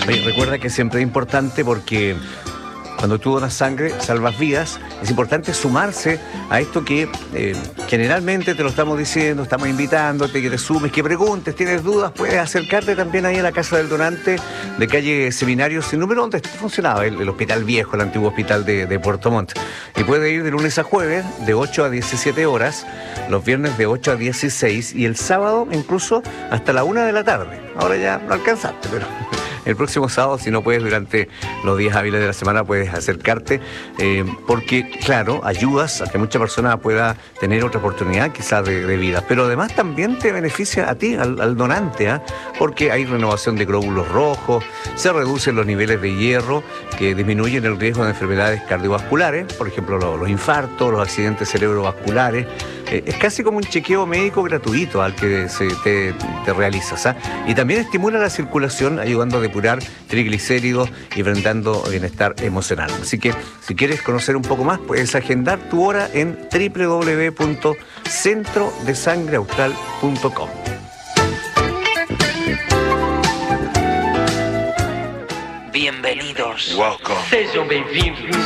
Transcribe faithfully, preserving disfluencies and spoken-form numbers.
Oye, recuerda que siempre es importante porque cuando tú donas sangre, salvas vidas. Es importante sumarse a esto que eh, generalmente te lo estamos diciendo, estamos invitándote, que te sumes, que preguntes, tienes dudas, puedes acercarte también ahí a la Casa del Donante de calle Seminarios sin número, donde funcionaba el, el Hospital Viejo, el antiguo hospital de, de Puerto Montt. Y puedes ir de lunes a jueves, de ocho a diecisiete horas, los viernes de ocho a dieciséis y el sábado incluso hasta la una de la tarde. Ahora ya no alcanzaste, pero el próximo sábado, si no puedes durante los días hábiles de la semana, puedes acercarte, eh, porque, claro, ayudas a que mucha persona pueda tener otra oportunidad quizás de, de vida, pero además también te beneficia a ti, al, al donante, ¿eh? Porque hay renovación de glóbulos rojos, se reducen los niveles de hierro que disminuyen el riesgo de enfermedades cardiovasculares, por ejemplo, los, los infartos, los accidentes cerebrovasculares. Eh, es casi como un chequeo médico gratuito al que se, te, te realizas, ¿eh? Y también estimula la circulación, ayudando a depurar triglicéridos y brindando bienestar emocional. Así que si quieres conocer un poco más, puedes agendar tu hora en doble u doble u doble u punto centro de sangre austral punto com. Bienvenidos. Welcome. Sejam bem-vindos.